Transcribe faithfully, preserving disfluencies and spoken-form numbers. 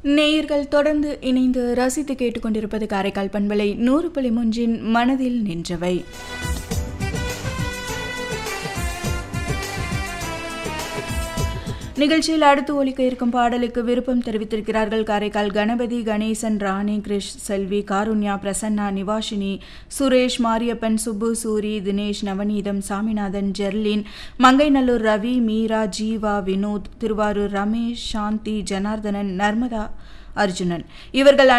நேயர்கள் தொடர்ந்து இணைந்து ரசித்து கேட்டுக்கொண்டிருப்பது காரைக்கால் பண்பலை நூறு புள்ளி மூன்றின் மனதில் நின்றவை. நிகழ்ச்சியில் அடுத்து ஒலிக்க இருக்கும் பாடலுக்கு விருப்பம் தெரிவித்திருக்கிறார்கள் காரைக்கால் கணபதி, கணேசன், ராணி, கிரிஷ், செல்வி, காருண்யா, பிரசன்னா, நிவாஷினி, சுரேஷ், மாரியப்பன், சுப்பு, சூரி, தினேஷ், நவநீதம், சாமிநாதன், ஜெர்லின், மங்கைநல்லூர் ரவி, மீரா, ஜீவா, வினோத், திருவாரூர் ரமேஷ், சாந்தி, ஜனார்தனன், நர்மதா, அர்ஜுனன் இவர்கள்